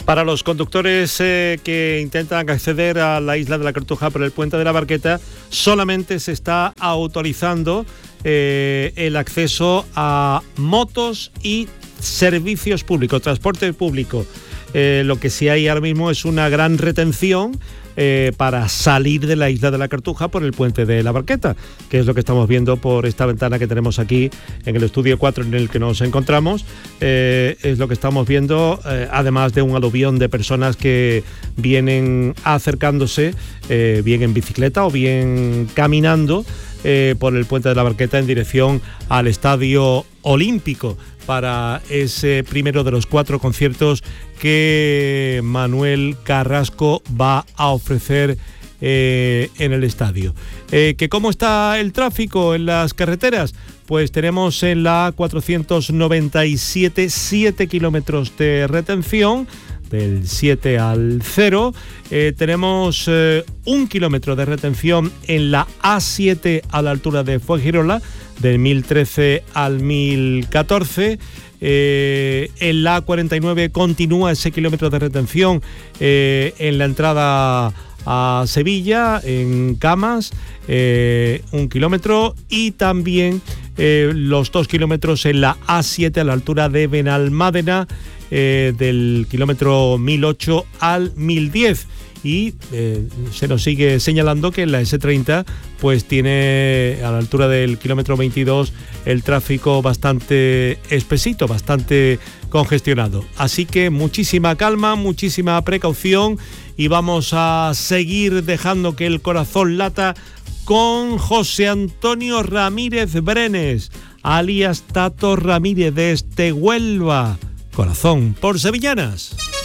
Para los conductores que intentan acceder a la isla de la Cartuja por el puente de la Barqueta, solamente se está autorizando el acceso a motos y servicios públicos, transporte público. Lo que sí hay ahora mismo es una gran retención para salir de la isla de la Cartuja por el puente de la Barqueta, que es lo que estamos viendo por esta ventana que tenemos aquí en el estudio 4 en el que nos encontramos. Es lo que estamos viendo, además de un aluvión de personas que vienen acercándose, bien en bicicleta o bien caminando por el puente de la Barqueta en dirección al Estadio Olímpico para ese primero de los 4 conciertos que Manuel Carrasco va a ofrecer en el estadio. ¿Que cómo está el tráfico en las carreteras? Pues tenemos en la A497 7 kilómetros de retención, del 7 al 0. Tenemos 1 kilómetro de retención en la A7 a la altura de Fuengirola, del 1013 al 1014. En la A49 continúa ese kilómetro de retención en la entrada a Sevilla, en Camas, 1 kilómetro, y también los 2 kilómetros en la A7 a la altura de Benalmádena, del kilómetro 1008 al 1010. Y se nos sigue señalando que en la S30 pues tiene a la altura del kilómetro 22 el tráfico bastante espesito, bastante congestionado. Así que muchísima calma, muchísima precaución, y vamos a seguir dejando que el corazón lata con José Antonio Ramírez Brenes, alias Tato Ramírez, desde Huelva. Corazón por Sevillanas.